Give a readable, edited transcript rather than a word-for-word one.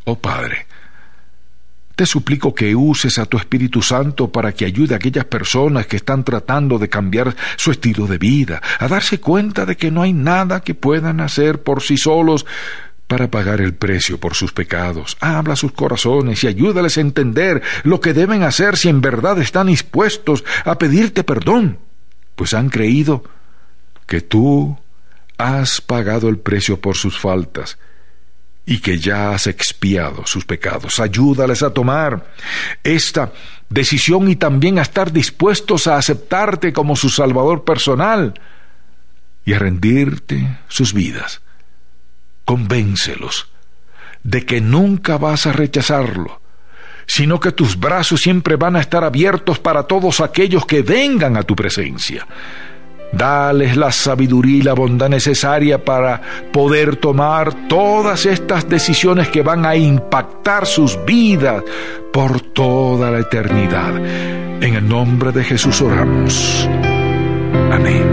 Oh Padre, te suplico que uses a tu Espíritu Santo para que ayude a aquellas personas que están tratando de cambiar su estilo de vida, a darse cuenta de que no hay nada que puedan hacer por sí solos para pagar el precio por sus pecados. Habla a sus corazones y ayúdales a entender lo que deben hacer si en verdad están dispuestos a pedirte perdón, pues han creído que tú has pagado el precio por sus faltas y que ya has expiado sus pecados. Ayúdales a tomar esta decisión y también a estar dispuestos a aceptarte como su Salvador personal y a rendirte sus vidas. Convéncelos de que nunca vas a rechazarlo, sino que tus brazos siempre van a estar abiertos para todos aquellos que vengan a tu presencia. Dales la sabiduría y la bondad necesaria para poder tomar todas estas decisiones que van a impactar sus vidas por toda la eternidad. En el nombre de Jesús oramos. Amén.